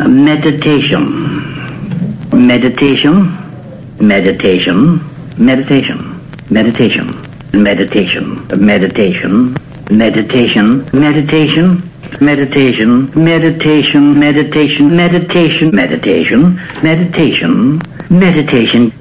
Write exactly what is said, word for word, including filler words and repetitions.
Meditation. Meditation. Meditation. Meditation. Meditation. Meditation. Meditation. Meditation. Meditation. Meditation. Meditation. Meditation. Meditation. Meditation. Meditation. Meditation.